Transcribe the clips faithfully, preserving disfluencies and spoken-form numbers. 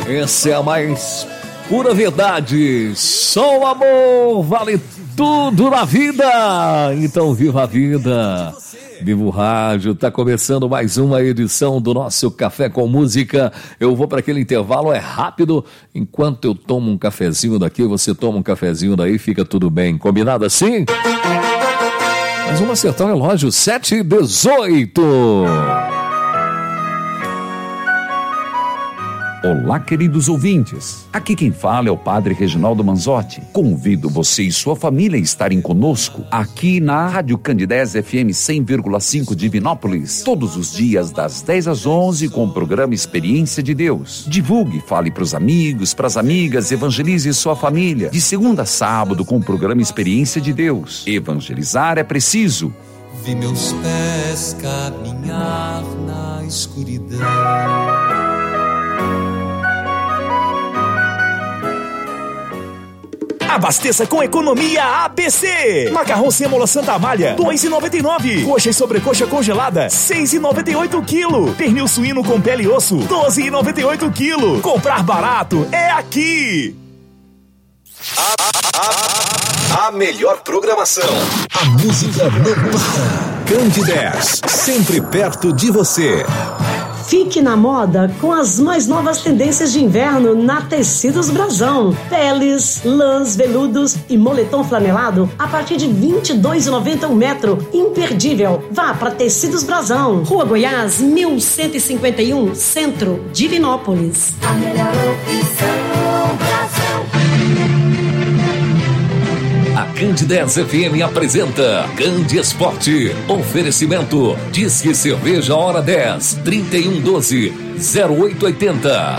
Essa é a mais pura verdade. Só o amor vale tudo na vida. Então viva a vida. Viva o rádio. Tá começando mais uma edição do nosso Café com Música. Eu vou para aquele intervalo, é rápido. Enquanto eu tomo um cafezinho daqui, você toma um cafezinho daí, fica tudo bem. Combinado assim? Mas vamos acertar o relógio, sete e dezoito. Olá, queridos ouvintes. Aqui quem fala é o Padre Reginaldo Manzotti. Convido você e sua família a estarem conosco aqui na Rádio Candidez F M cem vírgula cinco Divinópolis, todos os dias das dez às onze com o programa Experiência de Deus. Divulgue, fale para os amigos, para as amigas, evangelize sua família. De segunda a sábado com o programa Experiência de Deus. Evangelizar é preciso. Vi meus pés caminhar na escuridão. Abasteça com economia A B C. Macarrão sêmola Santa Amália, dois reais e noventa e nove centavos. Coxa e sobrecoxa congelada, seis reais e noventa e oito centavos quilo. Pernil suíno com pele e osso, doze reais e noventa e oito centavos quilo. Comprar barato é aqui. A, a, a, a melhor programação. A música não para. Candidez, sempre perto de você. Fique na moda com as mais novas tendências de inverno na Tecidos Brasão. Peles, lãs, veludos e moletom flanelado a partir de vinte e dois reais e noventa centavos um metro. Imperdível. Vá para Tecidos Brasão. Rua Goiás, mil cento e cinquenta e um, Centro, Divinópolis. A melhor opção, Brasão. A Candidez F M apresenta Candi Esporte. Oferecimento Disque Cerveja Hora dez, trinta e um doze, zero oito oitenta.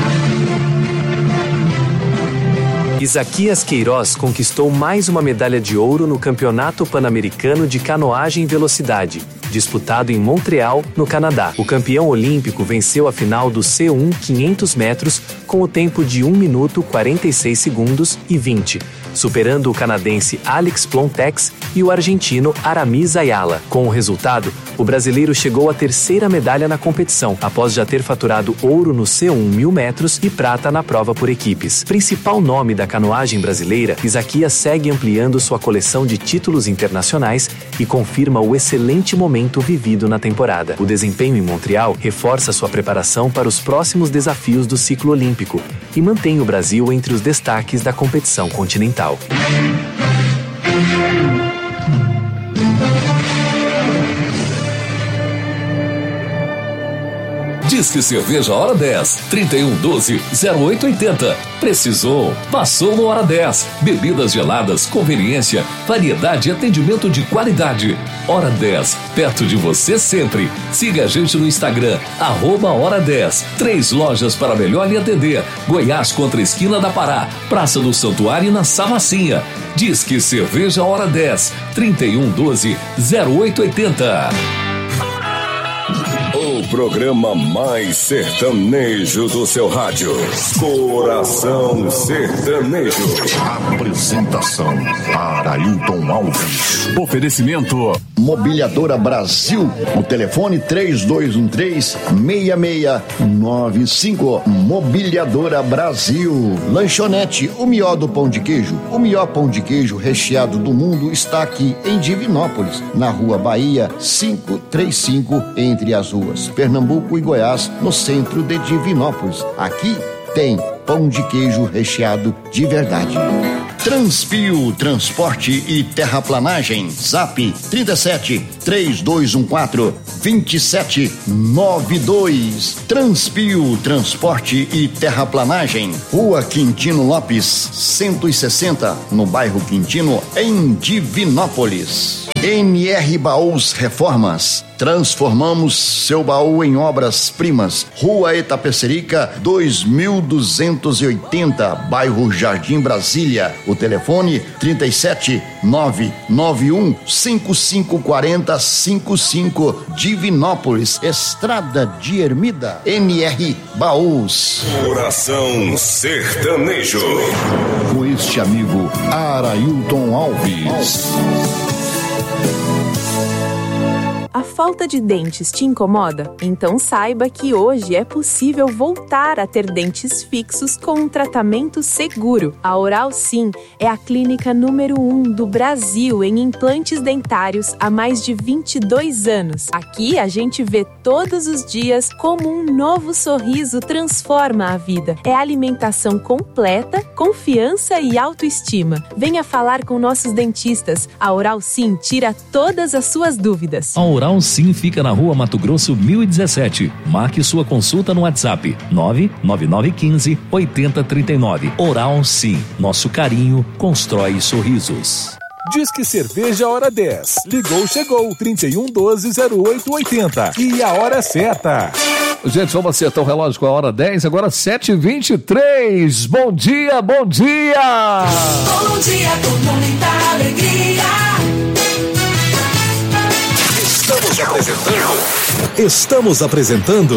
Isaquias Queiroz conquistou mais uma medalha de ouro no Campeonato Pan-Americano de Canoagem e Velocidade, disputado em Montreal, no Canadá. O campeão olímpico venceu a final do C um quinhentos metros com o tempo de um minuto, quarenta e seis segundos e vinte, superando o canadense Alex Plontex e o argentino Aramis Ayala. Com o resultado, o brasileiro chegou à terceira medalha na competição, após já ter faturado ouro no C um mil metros e prata na prova por equipes. Principal nome da canoagem brasileira, Isaquias segue ampliando sua coleção de títulos internacionais e confirma o excelente momento vivido na temporada. O desempenho em Montreal reforça sua preparação para os próximos desafios do ciclo olímpico e mantém o Brasil entre os destaques da competição continental. Disque Cerveja Hora dez, trinta e um doze, zero oito oitenta. Precisou? Passou no Hora dez. Bebidas geladas, conveniência, variedade e atendimento de qualidade. Hora dez, perto de você sempre. Siga a gente no Instagram, arroba Hora dez. Três lojas para melhor lhe atender. Goiás contra a esquina da Pará, Praça do Santuário na Savacinha. Disque Cerveja Hora dez, trinta e um doze, zero oito oitenta. O programa mais sertanejo do seu rádio. Coração Sertanejo. Apresentação: Arailton Alves. Oferecimento: Mobiliadora Brasil. O telefone três dois um três, seis seis nove cinco. Mobiliadora Brasil. Lanchonete O Melhor do Pão de Queijo. O melhor pão de queijo recheado do mundo está aqui em Divinópolis, na Rua Bahia quinhentos e trinta e cinco, entre as ruas Pernambuco e Goiás, no centro de Divinópolis. Aqui tem pão de queijo recheado de verdade. Transpio Transporte e Terraplanagem. Zap trinta e sete, três dois um quatro, dois sete nove dois. Transpio Transporte e Terraplanagem. Rua Quintino Lopes, cento e sessenta, no bairro Quintino, em Divinópolis. N R Baús Reformas. Transformamos seu baú em obras-primas. Rua Itapecerica, dois mil duzentos e oitenta, bairro Jardim Brasília. O telefone trinta e sete, nove nove um, cinco cinco quatro zero, cinco cinco, Divinópolis, Estrada de Ermida. N R Baús. Coração Sertanejo. Com este amigo Arailton Alves. A falta de dentes te incomoda? Então saiba que hoje é possível voltar a ter dentes fixos com um tratamento seguro. A Oral Sim é a clínica número um do Brasil em implantes dentários há mais de vinte e dois anos. Aqui a gente vê todos os dias como um novo sorriso transforma a vida. É alimentação completa, confiança e autoestima. Venha falar com nossos dentistas. A Oral Sim tira todas as suas dúvidas. A Oral Sim fica na Rua Mato Grosso mil e dezessete. Marque sua consulta no WhatsApp nove nove nove um cinco oito zero três nove. Oral Sim, nosso carinho constrói sorrisos. Disque Cerveja Hora dez. Ligou, chegou. trinta e um, doze, zero oito, oitenta. E a hora certa. Gente, vamos acertar o relógio com a hora dez, agora sete e vinte e três. Bom dia, bom dia! Bom dia com muita alegria. Estamos apresentando. Estamos apresentando.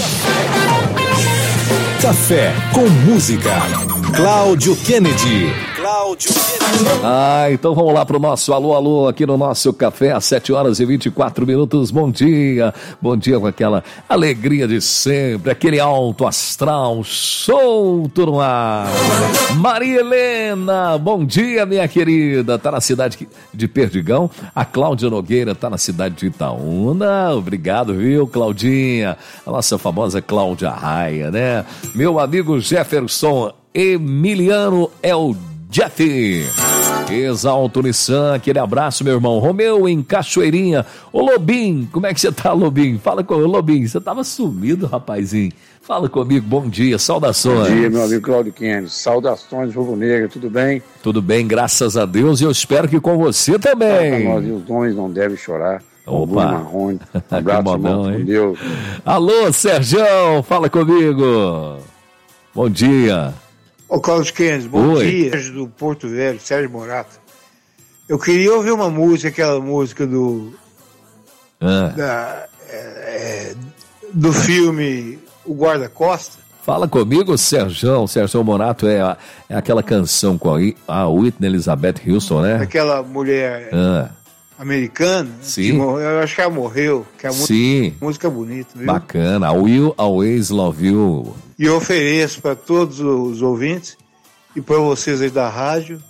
Café com Música. Cláudio Kennedy. Cláudio Kennedy. Ah, então vamos lá pro nosso alô, alô, aqui no nosso café, às sete horas e vinte e quatro minutos. Bom dia, bom dia com aquela alegria de sempre, aquele alto astral solto no ar. Maria Helena, bom dia, minha querida. Tá na cidade de Perdigão. A Cláudia Nogueira tá na cidade de Itaúna. Obrigado, viu, Claudinha? A nossa famosa Cláudia Raia, né? Meu amigo Jefferson Emiliano é o Jeff, Exalto Nissan, aquele abraço, meu irmão. Romeu em Cachoeirinha. Ô Lobinho, como é que você tá, Lobinho? Fala com o Lobinho, você tava sumido, rapazinho. Fala comigo, bom dia, saudações. Bom dia, meu amigo Cláudio Kennedy, saudações, Rubro Negro, tudo bem? Tudo bem, graças a Deus, e eu espero que com você também. Nós, os homens não devem chorar. Opa, Marrone. Um abraço, modão, irmão, hein? com Deus. Alô, Serjão, fala comigo. Bom dia. Ô Cláudio Kennedy, bom Oi. dia, do Porto Velho, Sérgio Morata. Eu queria ouvir uma música, aquela música do Ah. da, é, é, do filme O Guarda-Costa. Fala comigo, Serjão. Serjão Morato é, a- é aquela canção com a, a Whitney Elizabeth Houston, né? Aquela mulher Ah, americana, Sim. que morreu, eu acho que ela morreu, que a sim, música, música bonita, viu? bacana. I Will Always Love You. E eu ofereço para todos os ouvintes e para vocês aí da rádio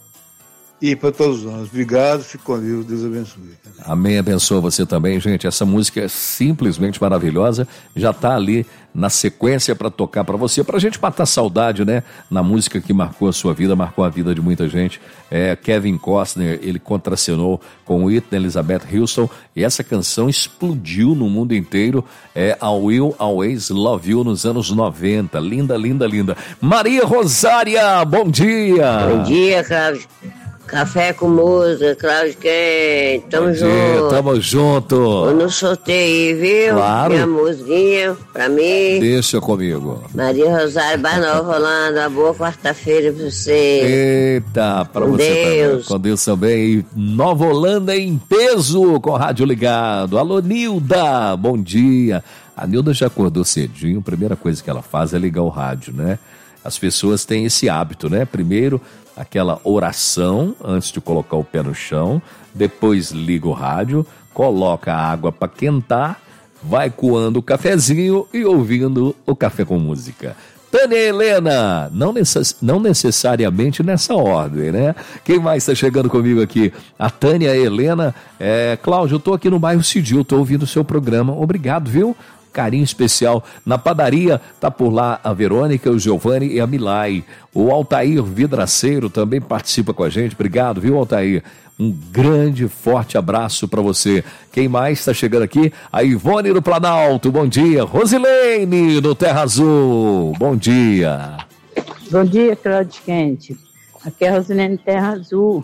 e para todos nós. Obrigado, fique com Deus, Deus abençoe. Amém, abençoa você também, gente. Essa música é simplesmente maravilhosa. Já tá ali na sequência para tocar para você, pra gente matar saudade, né? Na música que marcou a sua vida, marcou a vida de muita gente. É, Kevin Costner, ele contracenou com Whitney Elizabeth Houston e essa canção explodiu no mundo inteiro. É I Will Always Love You nos anos noventa. Linda, linda, linda. Maria Rosária, bom dia. Bom dia, Cláudio. Café com música, Cláudio Kennedy. Tamo Bom dia, junto. tamo junto. Eu no sorteio, viu? Claro. Minha musiquinha pra mim. Deixa comigo. Maria Rosário Barnol Rolando. Uma boa quarta-feira pra você. Eita, pra Com você Deus. também. Com Deus também. E Nova Holanda em peso, com o rádio ligado. Alô, Nilda, bom dia. A Nilda já acordou cedinho, a primeira coisa que ela faz é ligar o rádio, né? As pessoas têm esse hábito, né? Primeiro, aquela oração antes de colocar o pé no chão, depois liga o rádio, coloca a água para quentar, vai coando o cafezinho e ouvindo o Café com Música. Tânia Helena, não, necess, não necessariamente nessa ordem, né? Quem mais está chegando comigo aqui? A Tânia Helena. É, Cláudio, eu tô aqui no bairro Cidil, tô ouvindo o seu programa. Obrigado, viu? Carinho especial. Na padaria, tá por lá a Verônica, o Giovanni e a Milay. O Altair Vidraceiro também participa com a gente. Obrigado, viu, Altair? Um grande, forte abraço para você. Quem mais está chegando aqui? A Ivone do Planalto, bom dia. Rosilene do Terra Azul, bom dia. Bom dia, Cláudio Kennedy. Aqui é a Rosilene Terra Azul.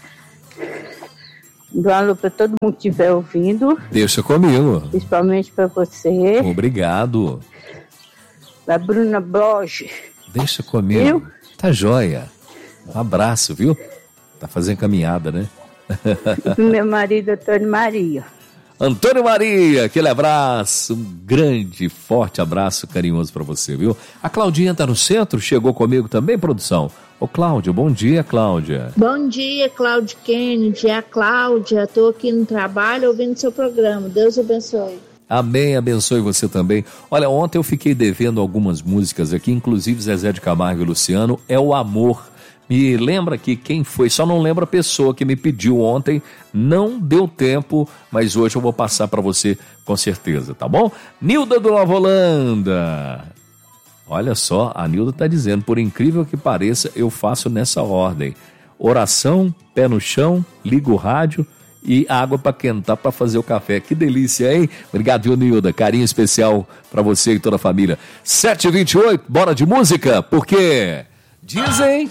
Dou um alô para todo mundo que estiver ouvindo, Deixa comigo. principalmente para você, Obrigado. da Bruna Bloch. Deixa comigo. Viu? Tá joia. Um abraço, viu? Tá fazendo caminhada, né? E pro meu marido, Antônio Maria. Antônio Maria, aquele abraço, um grande, forte abraço carinhoso pra você, viu? A Claudinha tá no centro, chegou comigo também, produção? Ô Cláudia, bom dia, Cláudia. Bom dia, Cláudia Kennedy, é a Cláudia, estou aqui no trabalho ouvindo seu programa, Deus abençoe. Amém, abençoe você também. Olha, ontem eu fiquei devendo algumas músicas aqui, inclusive Zezé de Camargo e Luciano, É o Amor. Me lembra que quem foi, só não lembro a pessoa que me pediu ontem, não deu tempo, mas hoje eu vou passar para você com certeza, tá bom? Nilda do Nova Holanda. Olha só, a Nilda está dizendo, por incrível que pareça, eu faço nessa ordem. Oração, pé no chão, ligo o rádio e água para quentar para fazer o café. Que delícia, hein? Obrigado, viu, Nilda? Carinho especial para você e toda a família. sete e vinte e oito, bora de música? Porque dizem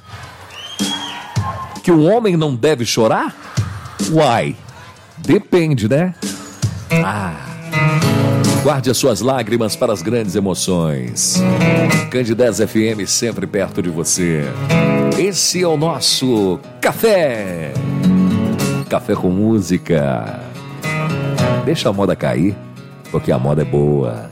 que o homem não deve chorar? Uai, depende, né? Ah, guarde as suas lágrimas para as grandes emoções. Candidez F M sempre perto de você. Esse é o nosso Café. Café com música. Deixa a moda cair, porque a moda é boa.